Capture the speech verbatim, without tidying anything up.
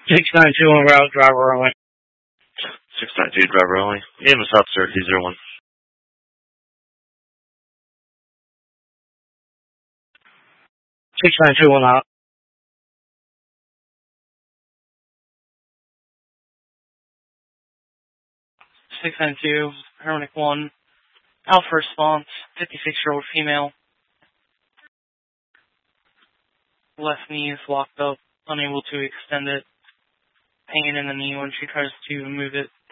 six nine two on route, driver only. six nine two, driver only. A M S officer, two zero one. six nine two one out. six nine two, Harmonic one. Alpha response, fifty-six-year-old female. Left knee is locked up, unable to extend it. Pain in the knee when she tries to move it.